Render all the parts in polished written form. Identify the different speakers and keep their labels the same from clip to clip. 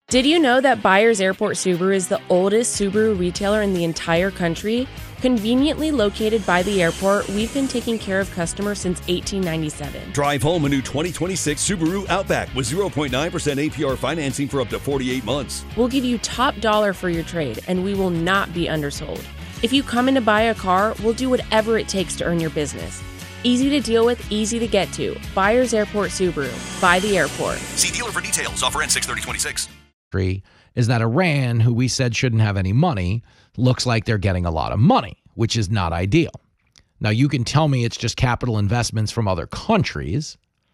Speaker 1: Did you know that Byers Airport Subaru is the oldest Subaru retailer in the entire country? Conveniently located by the airport, we've been taking care of customers since 1897.
Speaker 2: Drive home a new 2026 Subaru Outback with 0.9% APR financing for up to 48 months.
Speaker 1: We'll give you top dollar for your trade, and we will not be undersold. If you come in to buy a car, we'll do whatever it takes to earn your business. Easy to deal with, easy to get to. Byers Airport Subaru. By the airport.
Speaker 2: See dealer for details. Offer ends 6/30/26.
Speaker 3: Is that Iran, who we said shouldn't have any money, looks like they're getting a lot of money, which is not ideal. Now, you can tell me it's just capital investments from other countries,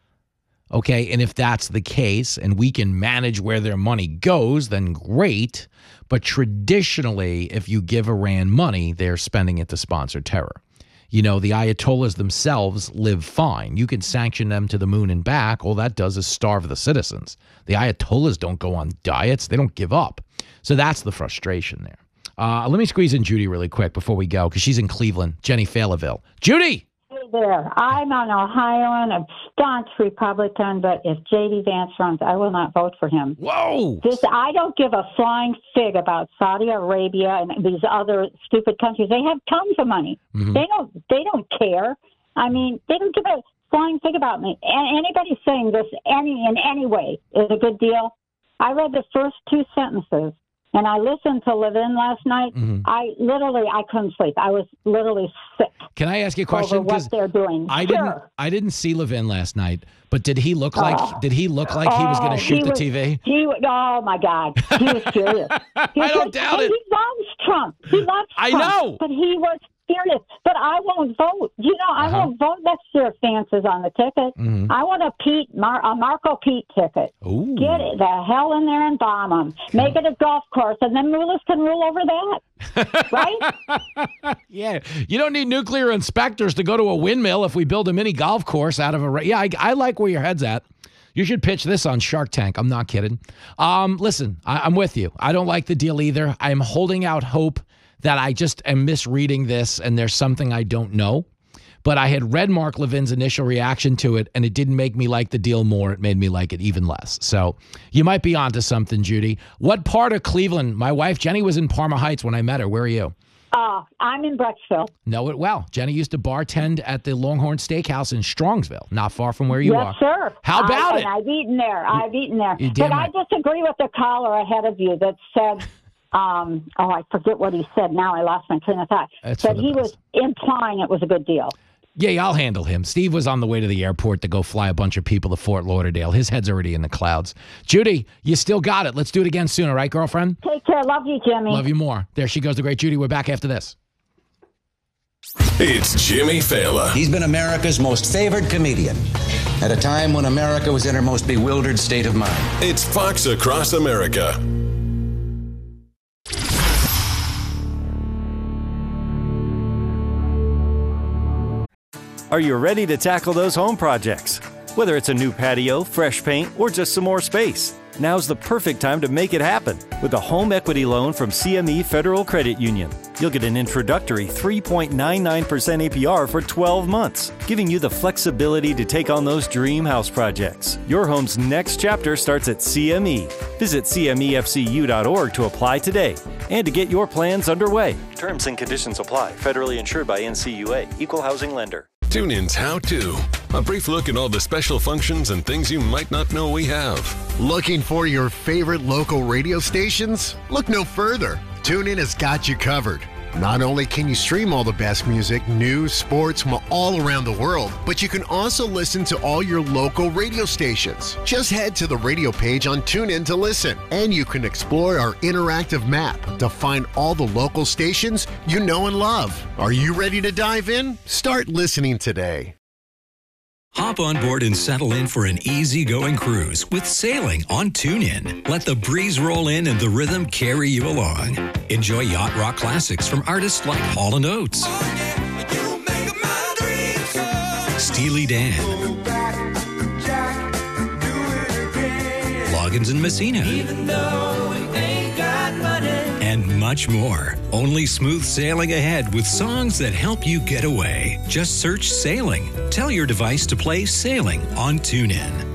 Speaker 3: okay? And if that's the case and we can manage where their money goes, then great. But traditionally, if you give Iran money, they're spending it to sponsor terror. You know, the Ayatollahs themselves live fine. You can sanction them to the moon and back. All that does is starve the citizens. The Ayatollahs don't go on diets. They don't give up. So that's the frustration there. Let me squeeze in Judy really quick before we go, because she's in Cleveland. Jenny Fayetteville. Judy!
Speaker 4: Hey there. I'm an Ohioan, a staunch Republican, but if J.D. Vance runs, I will not vote for him.
Speaker 3: Whoa!
Speaker 4: I don't give a flying fig about Saudi Arabia and these other stupid countries. They have tons of money. Mm-hmm. They don't care. I mean, they don't give a flying fig about me. And anybody saying this in any way is a good deal. I read the first two sentences. And I listened to Levin last night. Mm-hmm. I couldn't sleep. I was literally sick.
Speaker 3: Can I ask you a question?
Speaker 4: Over what they're doing.
Speaker 3: I didn't see Levin last night, but did he look like he was going to shoot the TV?
Speaker 4: Oh my God, he was furious.
Speaker 3: I don't doubt it.
Speaker 4: He loves Trump.
Speaker 3: I know,
Speaker 4: but he was furious. But I won't vote. I won't vote next year if Vance is on the ticket. Mm-hmm. I want a Marco Pete ticket.
Speaker 3: Ooh.
Speaker 4: Get it the hell in there and bomb him. Make it a golf course, and then mullahs can rule over that. Right?
Speaker 3: Yeah. You don't need nuclear inspectors to go to a windmill if we build a mini golf course out of a... Yeah, I like where your head's at. You should pitch this on Shark Tank. I'm not kidding. Listen, I'm with you. I don't like the deal either. I'm holding out hope that I just am misreading this and there's something I don't know. But I had read Mark Levin's initial reaction to it, and it didn't make me like the deal more. It made me like it even less. So you might be onto something, Judy. What part of Cleveland? My wife, Jenny, was in Parma Heights when I met her. Where are you?
Speaker 4: I'm in Brecksville.
Speaker 3: Know it well. Jenny used to bartend at the Longhorn Steakhouse in Strongsville, not far from where you are.
Speaker 4: Yes, sir.
Speaker 3: How about it?
Speaker 4: I've eaten there.
Speaker 3: But
Speaker 4: I disagree with the caller ahead of you that said... I forget what he said. Now I lost my train of thought. But he was implying it was a good deal.
Speaker 3: Yeah, I'll handle him. Steve was on the way to the airport to go fly a bunch of people to Fort Lauderdale. His head's already in the clouds. Judy, you still got it. Let's do it again soon, all right, girlfriend?
Speaker 4: Take care. Love you, Jimmy.
Speaker 3: Love you more. There she goes, the great Judy. We're back after this.
Speaker 5: It's Jimmy Fallon.
Speaker 6: He's been America's most favored comedian at a time when America was in her most bewildered state of mind.
Speaker 5: It's Fox Across America.
Speaker 7: Are you ready to tackle those home projects? Whether it's a new patio, fresh paint, or just some more space, now's the perfect time to make it happen with a home equity loan from CME Federal Credit Union. You'll get an introductory 3.99% APR for 12 months, giving you the flexibility to take on those dream house projects. Your home's next chapter starts at CME. Visit CMEFCU.org to apply today and to get your plans underway. Terms and conditions apply. Federally insured by NCUA. Equal housing lender.
Speaker 5: TuneIn's How To. A brief look at all the special functions and things you might not know we have.
Speaker 8: Looking for your favorite local radio stations? Look no further. TuneIn has got you covered. Not only can you stream all the best music, news, sports from all around the world, but you can also listen to all your local radio stations. Just head to the radio page on TuneIn to listen, and you can explore our interactive map to find all the local stations you know and love. Are you ready to dive in? Start listening today.
Speaker 9: Hop on board and settle in for an easygoing cruise with sailing on TuneIn. Let the breeze roll in and the rhythm carry you along. Enjoy yacht rock classics from artists like Hall & Oates, Steely Dan, Loggins and Messina, and much more. Only smooth sailing ahead with songs that help you get away. Just search Sailing. Tell your device to play Sailing on TuneIn.